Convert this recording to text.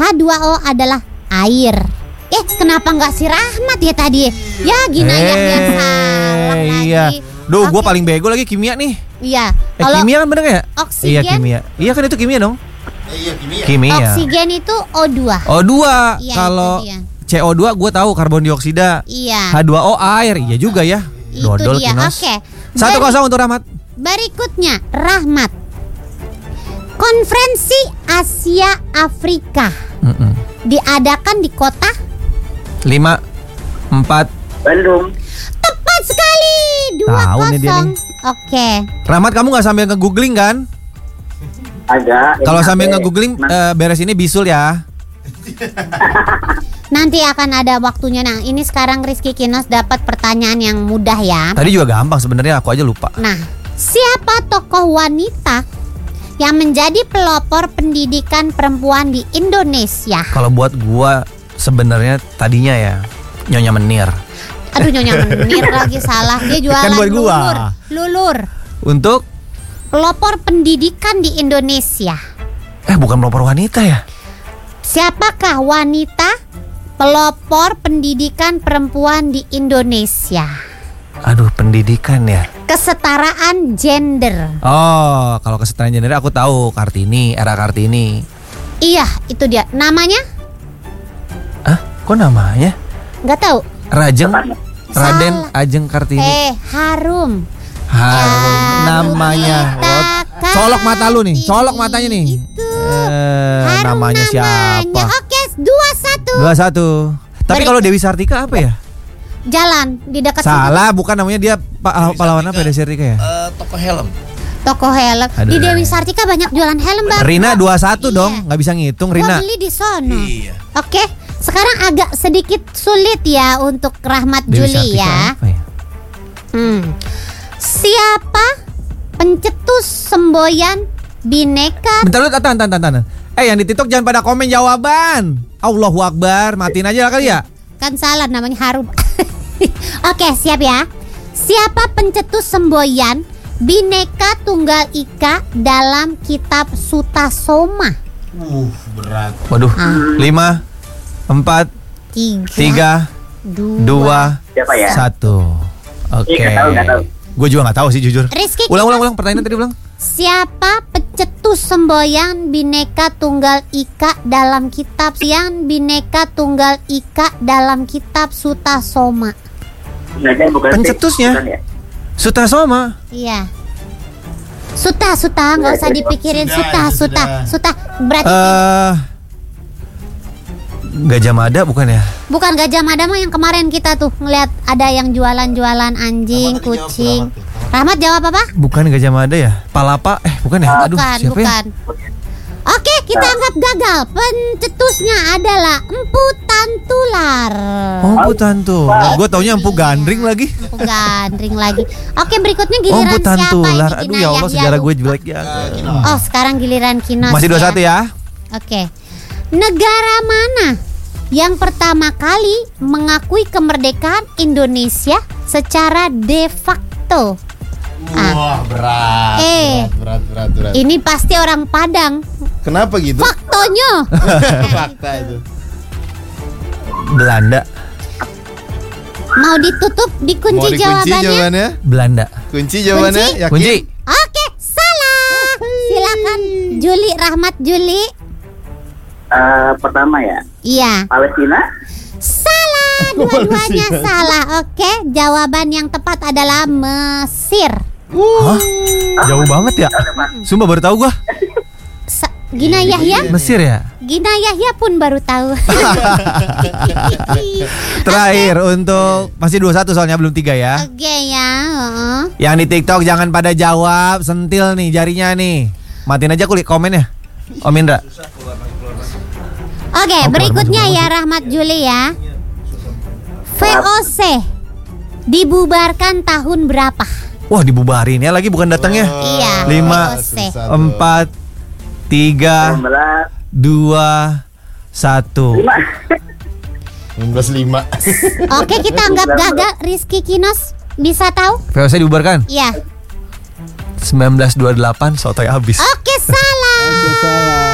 H2O adalah air. Kenapa nggak si Rahmat ya tadi? Ya Ginayah yang salah lagi. Iya. Duh, gue paling bego lagi kimia nih. Iya. Kimia kan bener ya? Oksigen. Iya kimia. Iya kan itu kimia dong. Iya kimia. Kimia. Oksigen itu O2. O2. Iya, Kalau itu dia. CO2 gue tahu karbon dioksida. Iya. H2O air. Iya juga ya. Itu Dodol dia. Kinos. Oke. 1-0 untuk Rahmat. Berikutnya Rahmat. Konferensi Asia Afrika diadakan di kota 5, 4. Bandung. Tepat sekali. Tahu nih dia 2-0. nih. Oke. Rahmat, kamu nggak sambil nge-googling kan? Agak. Kalau sambil nge-googling beres ini bisul ya. Nanti akan ada waktunya. Nah, ini sekarang Rizky Kinos dapat pertanyaan yang mudah ya. Tadi juga gampang sebenarnya, aku aja lupa. Nah, siapa tokoh wanita yang menjadi pelopor pendidikan perempuan di Indonesia? Kalau buat gua sebenarnya tadinya ya Nyonya Menir. Aduh, Nyonya Menir lagi salah. Dia jualan Kan buat gua. lulur. Untuk Pelopor pendidikan di Indonesia. bukan pelopor wanita ya? Siapakah wanita pelopor pendidikan perempuan di Indonesia? Aduh, pendidikan ya. Kesetaraan gender. Oh, kalau kesetaraan gender aku tahu, Kartini, era Kartini. Iya, itu dia. Namanya? Kok namanya? Nggak tahu. Raden Salah. Ajeng Kartini. Harum. Namanya. Colok mata lu nih, colok matanya nih. Harum Namanya siapa? Oke, 2-1. 2-1. Tapi kalau Dewi Sartika apa ya? Jalan di dekat Salah, bukan namanya dia pahlawan apa ya, Dewi Sartika ya? Toko helm. toko helm. Aduh, Di Dewi Sartika banyak jualan helm, Bang. Rina 2-1 Iya. dong, nggak bisa ngitung Gua Rina. beli di sono. Iya. Oke, sekarang agak sedikit sulit ya untuk Rahmat Dewi Juli Sartika ya. apa ya? Siapa pencetus semboyan Bhinneka? Bentar lu, tahan. Yang di TikTok jangan pada komen jawaban. Allahu Akbar, matiin aja lah kali ya. Kan salah, namanya Harum. Oke, siap ya. Siapa pencetus semboyan Bhinneka Tunggal Ika dalam kitab Sutasoma? Berat. Waduh, 5, 4, 3, 2, Siapa ya? 1. Oke. Nggak tahu. Gue juga nggak tahu sih jujur. Rizky, Ulang pertanyaan tadi ulang. siapa pencetus semboyan Bhinneka Tunggal Ika dalam kitab Bhinneka Tunggal Ika dalam kitab Sutasoma? Pencetusnya? Bukan ya? Sutasoma. Iya. Suta, nggak usah dipikirin. Suta. Berarti Gajah Mada bukan ya? bukan Gajah Mada mah yang kemarin kita tuh ngeliat ada yang jualan anjing, kucing. Rahmat jawab apa? Bukan Gajah Mada ya? Palapa? Bukan ya? Aduh, siapa ya? Bukan. Oke, kita anggap gagal. Pencetusnya adalah Empu Tantular. Oh, Empu Tantular. Gue taunya Empu Gandring lagi. Empu Gandring lagi. Oke, berikutnya Oh, giliran Empu siapa Tantular. ini? Aduh ya Allah, sejarah gue jelek ya. Oh, sekarang giliran Kinos. Masih 2-1 ya? Oke. Negara mana yang pertama kali mengakui kemerdekaan Indonesia secara de facto? Wah, berat. Berat. Ini pasti orang Padang. Kenapa gitu? Faktonya. Fakta itu. Belanda. Mau ditutup, dikunci jawabannya? Belanda. Kunci jawabannya? Kunci? Yakin? Kunci. Oke, salah. Silakan Juli, Rahmat Juli. Pertama ya. Iya. Palestina. Salah, dua-duanya salah. Oke, jawaban yang tepat adalah Mesir. Hah? Jauh banget ya? Sumpah baru tahu gua. Gina Yahya? Mesir ya? Gina Yahya pun baru tahu. Terakhir untuk masih 2-1 soalnya belum 3 ya. Oke ya. Yang di TikTok jangan pada jawab, sentil nih jarinya nih. Matiin aja kulit komen ya. Om Indra. Oke, berikutnya ya Rahmat Juli ya. VOC dibubarkan tahun berapa? Wah, dibubarin ya lagi bukan datangnya. Iya, 5, VOC. 4, 3, 2, 1. 1905. Oke, kita anggap gagal. Rizky Kinos bisa tahu? VOC dibubarkan Iya. 1928, sotoy habis. Oke, salah.